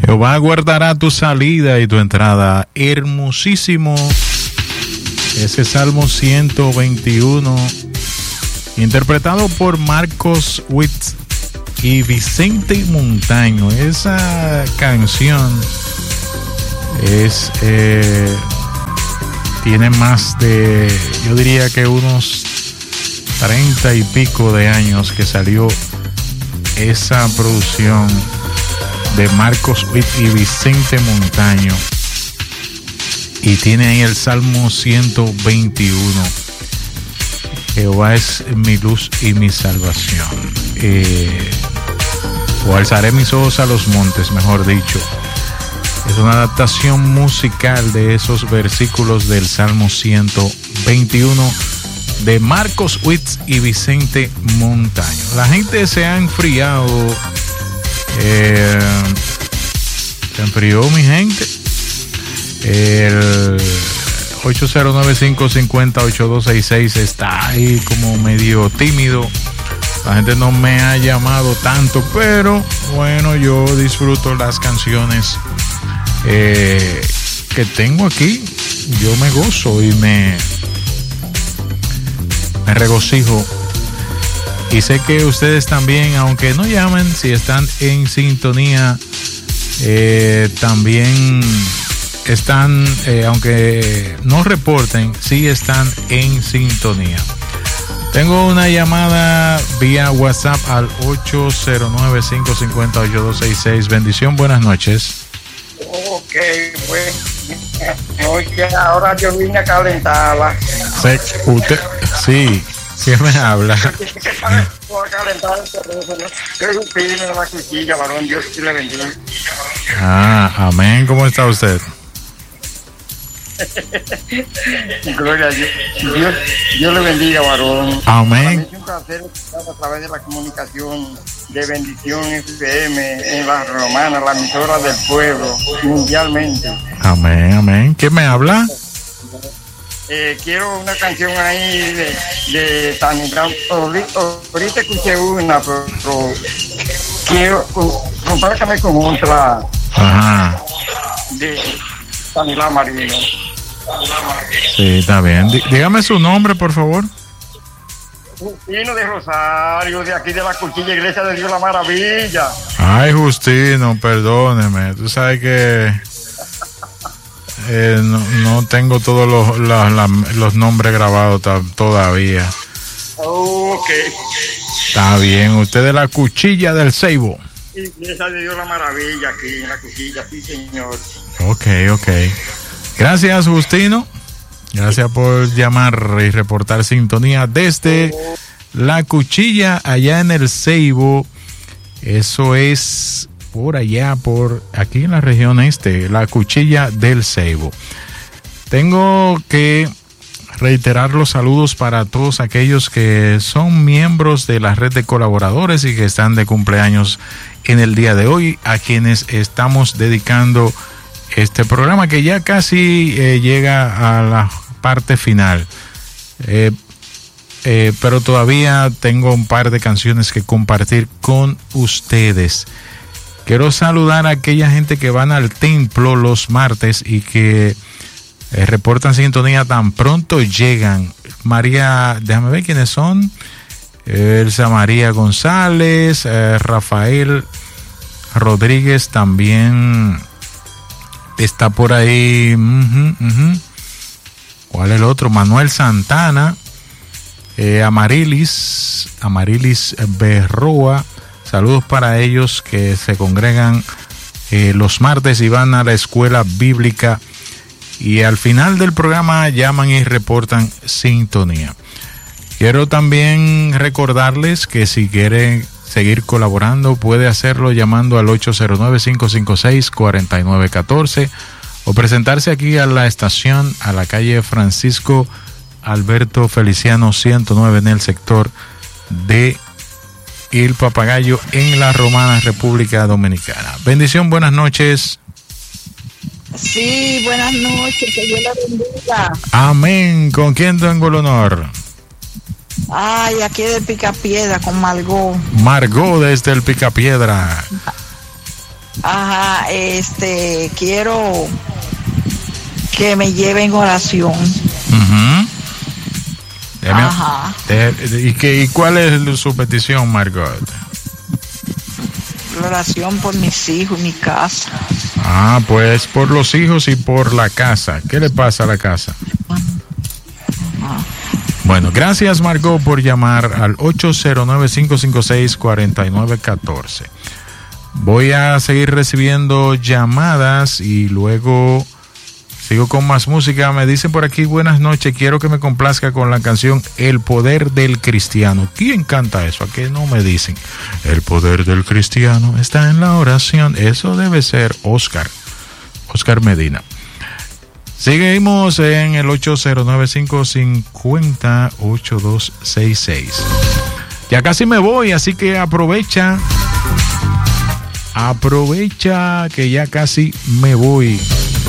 Jehová guardará tu salida y tu entrada. Hermosísimo. Ese Salmo 121, interpretado por Marcos Witt y Vicente Montaño. Esa canción tiene más de, yo diría que unos 30 y pico de años que salió esa producción de Marcos Witt y Vicente Montaño, y tiene ahí el Salmo 121. Jehová es mi luz y mi salvación. O alzaré mis ojos a los montes, mejor dicho. Es una adaptación musical de esos versículos del Salmo 121 de Marcos Witt y Vicente Montaño. La gente se ha enfriado. Se enfrió, mi gente. El 809-550-8266 está ahí como medio tímido. La gente no me ha llamado tanto, pero bueno, yo disfruto las canciones que tengo aquí. Yo me gozo y me regocijo. Y sé que ustedes también, aunque no llamen, si están en sintonía, también están, aunque no reporten, sí están en sintonía. Tengo una llamada vía WhatsApp al 809-550-8266. Bendición, buenas noches. Ok, bueno. Oye, ahora yo vine a calentarla. ¿Usted? Sí. ¿Quién me habla? Voy a calentar el teléfono. Que Justino de la Cuchilla, varón. Dios te le bendiga. Amén. ¿Cómo está usted? Gloria a Dios. Dios le bendiga, varón. Amén. Es un placer estar a través de la comunicación de Bendición FM en la Romana, la emisora del pueblo, mundialmente. Amén, amén. ¿Quién me habla? Quiero una canción ahí de Tanilá. Ahorita escuché una, pero quiero compártame con otra. Ajá. De Tanilá María. Sí, está bien. Dígame su nombre, por favor. Justino de Rosario, de aquí de la Cuchilla, Iglesia de Dios la Maravilla. Ay, Justino, perdóneme. Tú sabes que no tengo todos los nombres grabados todavía. Ok. Está bien. Usted de la Cuchilla del Ceibo. Iglesia de Dios la Maravilla, aquí en la Cuchilla, sí, señor. Ok. Gracias, Justino. Gracias por llamar y reportar sintonía desde la Cuchilla, allá en el Ceibo. Eso es por allá, por aquí en la región este, la Cuchilla del Ceibo. Tengo que reiterar los saludos para todos aquellos que son miembros de la red de colaboradores y que están de cumpleaños en el día de hoy, a quienes estamos dedicando este programa que ya casi llega a la parte final. Pero todavía tengo un par de canciones que compartir con ustedes. Quiero saludar a aquella gente que van al templo los martes y que reportan sintonía tan pronto llegan. María, déjame ver quiénes son. Elsa María González, Rafael Rodríguez también está por ahí. ¿Cuál es el otro? Manuel Santana, Amarilis Berroa. Saludos para ellos que se congregan los martes y van a la escuela bíblica. Y al final del programa llaman y reportan sintonía. Quiero también recordarles que si quieren seguir colaborando puede hacerlo llamando al 809-556-4914 o presentarse aquí a la estación, a la calle Francisco Alberto Feliciano 109 en el sector de El Papagayo en la Romana, República Dominicana. Bendición, buenas noches. Sí, buenas noches, que Dios la bendiga. Amén. ¿Con quién tengo el honor? Ay, aquí de Picapiedra con Margot. Margot desde el Picapiedra. Ajá, quiero que me lleven oración. Ujú. Ajá. ¿Y cuál es su petición, Margot? La oración por mis hijos y mi casa. Ah, pues por los hijos y por la casa. ¿Qué le pasa a la casa? Bueno, gracias, Margot, por llamar al 809-556-4914. Voy a seguir recibiendo llamadas y luego sigo con más música. Me dicen por aquí, buenas noches, quiero que me complazca con la canción El Poder del Cristiano. ¿Quién canta eso? ¿A qué no me dicen? El poder del cristiano está en la oración. Eso debe ser Oscar Medina. Seguimos en el 809-550-8266. Ya casi me voy, así que aprovecha que ya casi me voy.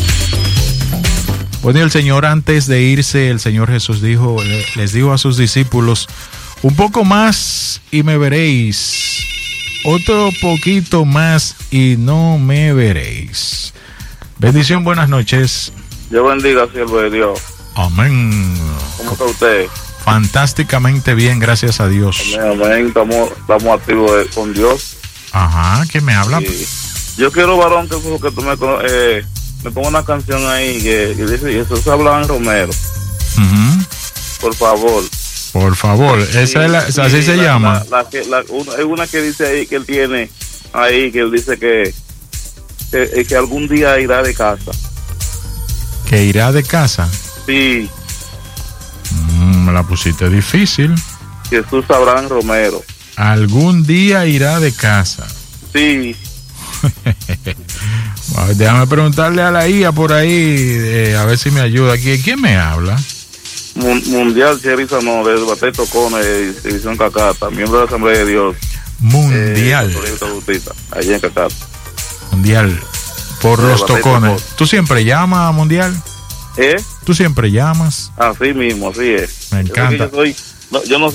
Bueno, el Señor, antes de irse, el Señor Jesús les dijo a sus discípulos, un poco más y me veréis, otro poquito más y no me veréis. Bendición, buenas noches. Dios bendiga, siervo de Dios. Amén. ¿Cómo está usted? Fantásticamente bien, gracias a Dios. Amén. Estamos activos con Dios. Ajá, ¿quién me habla? Yo quiero, varón, que tú me ponga una canción ahí que dice Jesús habla en Romero. Uh-huh. Por favor. Por favor, esa es así se llama. Hay una que dice ahí que él tiene ahí, que él dice que algún día irá de casa. ¿Que irá de casa? Sí. Me la pusiste difícil. Jesús Abraham Romero. Algún día irá de casa. Sí. Bueno, déjame preguntarle a la IA por ahí, a ver si me ayuda. ¿Quién me habla? Mundial Cherry Sanó, de Batey Tocones, División Cacata, miembro de la Asamblea de Dios. Mundial. Allí en Cacata. Mundial. Por los tocones. ¿Tú siempre llamas a Mundial? ¿Tú siempre llamas? Así mismo, así es. Me encanta. Yo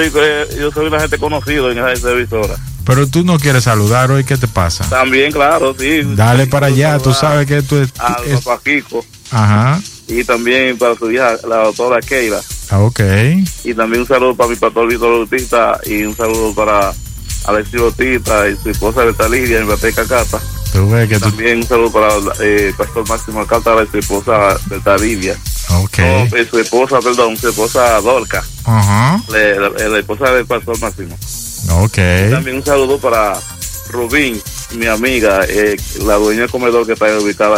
soy la gente conocida en esa emisora. Pero tú no quieres saludar hoy, ¿qué te pasa? También, claro, sí. Dale para allá, tú sabes que tú es... Papá Kiko. Ajá. Y también para su hija, la doctora Keila. Ah, ok. Y también un saludo para mi pastor Víctor Bautista y un saludo para Alexis Bautista y su esposa Berta Lidia en Batey Cacata. También un saludo para Pastor Máximo Alcántara y su esposa Berta Lidia. Ok. Su esposa Dorca. Ajá. La esposa del Pastor Máximo. Ok. Y también un saludo para Rubín, mi amiga, la dueña del comedor que está ubicada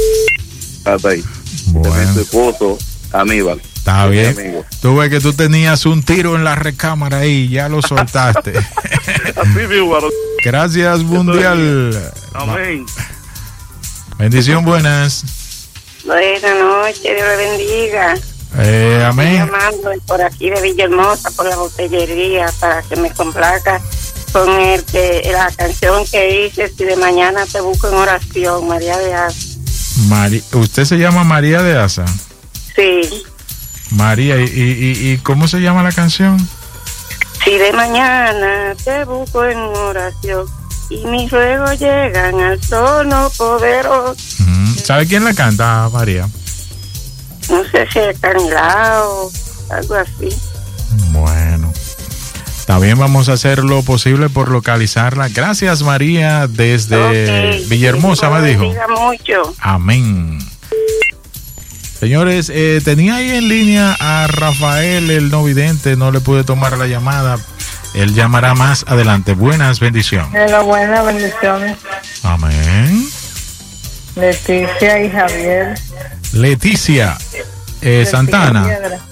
hasta ahí. Bueno. También su esposo, Aníbal. Está bien. Tú ves que tú tenías un tiro en la recámara ahí, ya lo soltaste. Así mismo, gracias, Mundial. Amén. Bendición, buenas. Buenas noches, Dios le bendiga. Amén. Estoy llamando por aquí de Villahermosa, por la botellería, para que me complazca con la canción que hice, Si de mañana te busco en oración, María de Asa. ¿Usted se llama María de Asa? Sí. María, ¿y cómo se llama la canción? Si de mañana te busco en oración y mis ruegos llegan al trono poderoso. ¿Sabe quién la canta, María? No sé si es Canilao, algo así. Bueno, también vamos a hacer lo posible por localizarla. Gracias, María, desde Villahermosa, me dijo. Bendiga mucho. Amén. Señores, tenía ahí en línea a Rafael, el no vidente, no le pude tomar la llamada. Él llamará más adelante. Buenas, bendiciones. Buenas bendiciones. Amén. Leticia y Javier. Leticia Santana.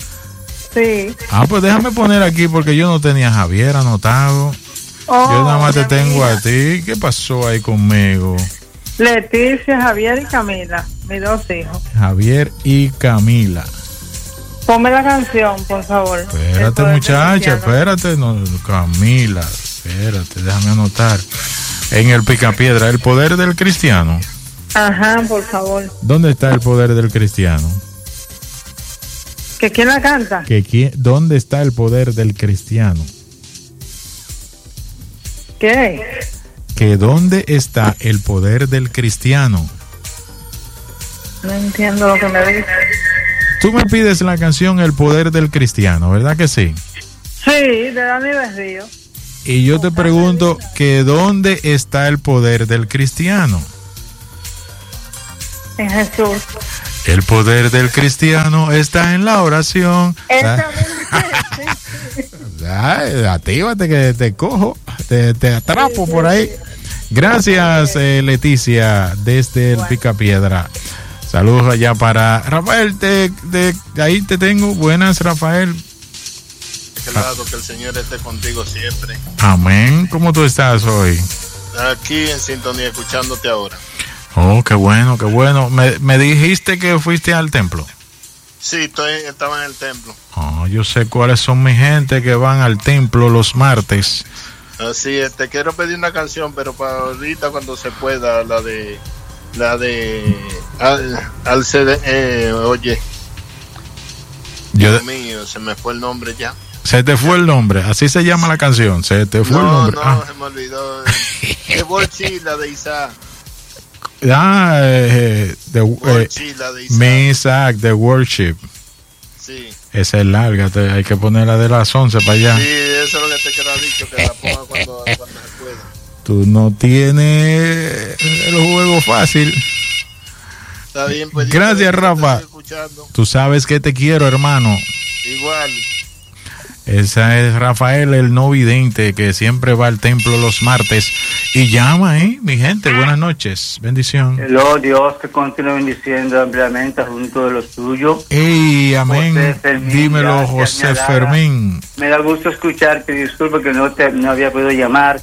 Sí. Ah, pues déjame poner aquí porque yo no tenía a Javier anotado. Yo nada más te tengo a ti. ¿Qué pasó ahí conmigo? Leticia, Javier y Camila, mis dos hijos. Javier y Camila. Ponme la canción, por favor. Espérate, muchacha, espérate. No, Camila, espérate, déjame anotar. En el Picapiedra, El Poder del Cristiano. Ajá, por favor. ¿Dónde está El Poder del Cristiano? ¿Que quién la canta? ¿Dónde está El Poder del Cristiano? ¿Qué? que ¿dónde está el poder del cristiano? No entiendo lo que me dices. Tú me pides la canción El poder del cristiano, ¿verdad que sí? Sí, de Dani Berrío. Y yo te pregunto que ¿dónde está el poder del cristiano? En Jesús. El poder del cristiano está en la oración. Actívate que te cojo, te atrapo por ahí. Gracias, Leticia, desde el Picapiedra. Saludos allá para Rafael, ahí te tengo. Buenas, Rafael. Que el Señor esté contigo siempre. Amén. ¿Cómo tú estás hoy? Aquí en sintonía, escuchándote ahora. Oh, qué bueno, qué bueno. Me dijiste que fuiste al templo. Sí, estaba en el templo. Oh, yo sé cuáles son mi gente que van al templo los martes. Así es, te quiero pedir una canción, pero para ahorita cuando se pueda, la de al CD, oye. Dios mío, se me fue el nombre ya. Se te fue el nombre, así se llama la canción. Se te fue el nombre. No, se me olvidó. De Borchila de Isaac. Isaac, de Worship. Sí. Esa es larga, hay que ponerla de las 11 para allá. Sí, eso es lo que te quiero dicho, que la ponga cuando se pueda. Tú no tienes el juego fácil. Está bien, pues. Gracias, Rafa. Tú sabes que te quiero, hermano. Igual. Esa es Rafael, el no vidente, que siempre va al templo los martes y llama, mi gente. Buenas noches, bendición. Hello, Dios que continúe bendiciendo ampliamente junto de los tuyos. Amén. Dímelo, José Fermín. Me da gusto escucharte, disculpa que no había podido llamar.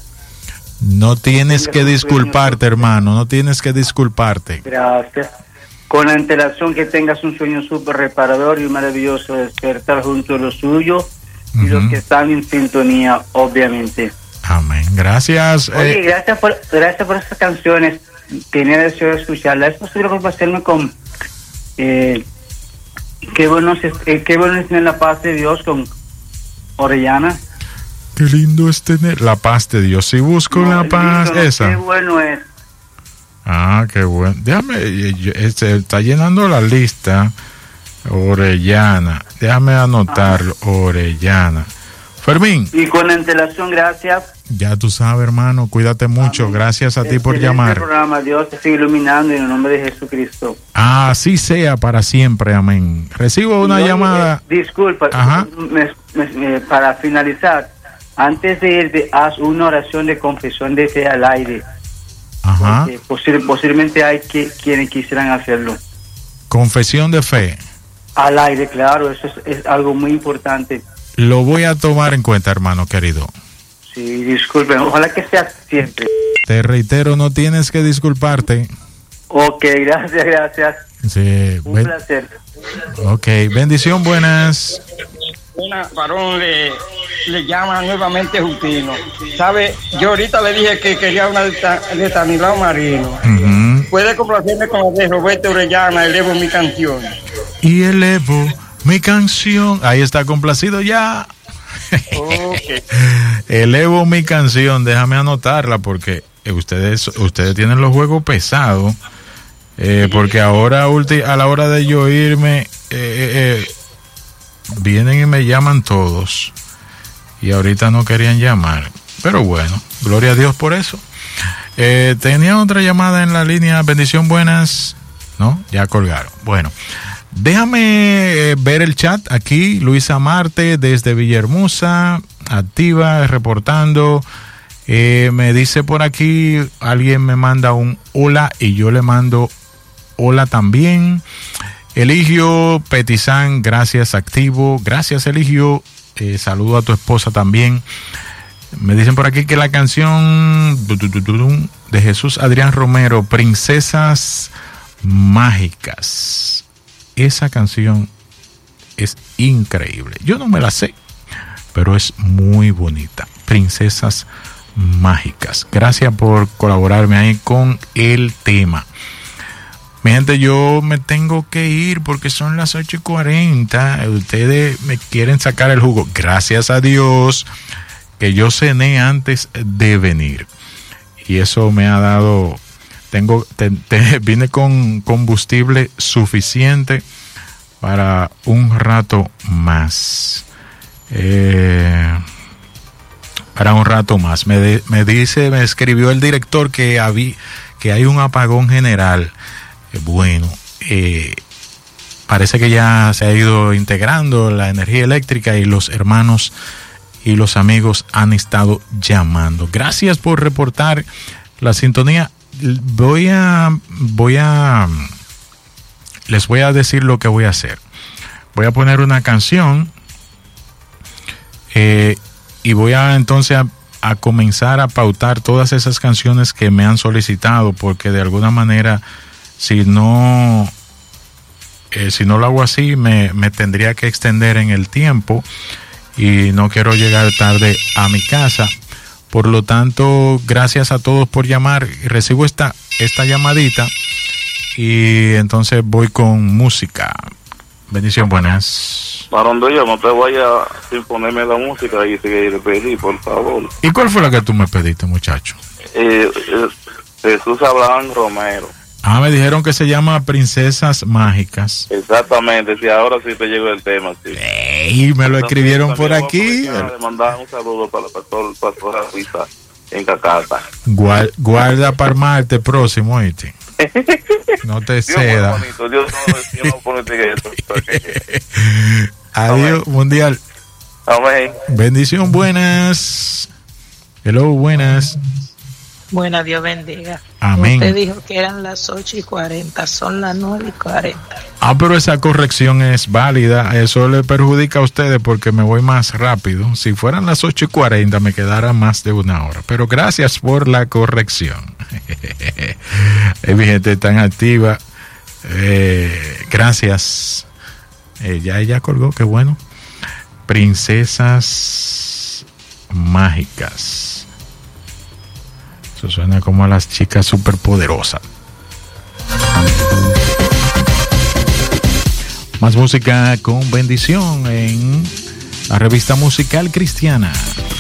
No tienes que disculparte, hermano, no tienes que disculparte. Gracias. Con antelación que tengas un sueño súper reparador y maravilloso despertar junto a los tuyos. Y los que están en sintonía, obviamente. Amén. Gracias. Oye, gracias por estas canciones. Tenía deseo de escucharlas. ¿Es posible complacerme con qué bueno es tener la paz de Dios con Orellana? Qué lindo es tener la paz de Dios. Si busco la paz, esa. Qué bueno es. Ah, qué bueno. Déjame, está llenando la lista. Orellana, déjame anotarlo. Orellana. Fermín. Y con antelación, gracias. Ya tú sabes, hermano, cuídate mucho. Amén. Gracias a ti por llamar. Programa. Dios te sigue iluminando en el nombre de Jesucristo. Así sea para siempre, amén. Recibo una llamada. Disculpa. Ajá. Para finalizar, antes de irte, haz una oración de confesión de fe al aire. Ajá. Posiblemente hay quienes quisieran hacerlo. Confesión de fe. Al aire, claro, eso es algo muy importante. Lo voy a tomar en cuenta, hermano querido. Sí, disculpen, ojalá que sea siempre. Te reitero, no tienes que disculparte. Ok, gracias. Sí, un placer. Ok, bendición, buenas. Una varón le llama nuevamente Justino. ¿Sabe? Yo ahorita le dije que quería una de Tanilao Marino. Puede complacerme con la de Roberto Orellana, Elevo mi canción. Y elevo mi canción. Ahí está complacido ya. Okay. Elevo mi canción. Déjame anotarla porque ustedes tienen los juegos pesados. Porque ahora a la hora de yo irme vienen y me llaman todos. Y ahorita no querían llamar. Pero bueno, gloria a Dios por eso. Tenía otra llamada en la línea. Bendición, buenas. No, ya colgaron. Bueno, déjame ver el chat aquí. Luisa Marte desde Villahermosa, activa, reportando. Me dice por aquí, alguien me manda un hola y yo le mando hola también. Eligio Petizán, gracias, activo. Gracias, Eligio. Saludo a tu esposa también. Me dicen por aquí que la canción de Jesús Adrián Romero, Princesas Mágicas. Esa canción es increíble. Yo no me la sé, pero es muy bonita. Princesas Mágicas. Gracias por colaborarme ahí con el tema. Mi gente, yo me tengo que ir porque son las 8:40. Ustedes me quieren sacar el jugo. Gracias a Dios que yo cené antes de venir. y eso me ha dado, vine con combustible suficiente para un rato más. Para un rato más. Me escribió el director que hay un apagón general. Bueno, parece que ya se ha ido integrando la energía eléctrica y los hermanos y los amigos han estado llamando. Gracias por reportar la sintonía. Les voy a decir lo que voy a hacer. Voy a poner una canción y voy a entonces a comenzar a pautar todas esas canciones que me han solicitado, porque de alguna manera si no lo hago así me tendría que extender en el tiempo y no quiero llegar tarde a mi casa. Por lo tanto, gracias a todos por llamar. Recibo esta llamadita y entonces voy con música. Bendición, buenas. Marondillo, no te vayas sin ponerme la música y te pedí, por favor. ¿Y cuál fue la que tú me pediste, muchacho? Jesús Abraham Romero. Me dijeron que se llama Princesas Mágicas. Exactamente, sí, ahora sí te llegó el tema, sí. Me lo escribieron por aquí. Le mandaba un saludo para el pastor Risa en Cacata. Guarda para el martes próximo, ¿oíste? No te ceda. Dios no pone eso. Adiós, amén. Mundial. Amén. Bendición, buenas. Hello, buenas. Buena, Dios bendiga. Amén. Usted dijo que eran las 8:40, son las 9:40. Pero esa corrección es válida. Eso le perjudica a ustedes porque me voy más rápido. Si fueran las 8:40 me quedara más de una hora. Pero gracias por la corrección. Mi gente tan activa. Gracias. Ya ella colgó, qué bueno. Princesas Mágicas. Eso suena como a las chicas superpoderosas. Más música con bendición en la revista musical cristiana.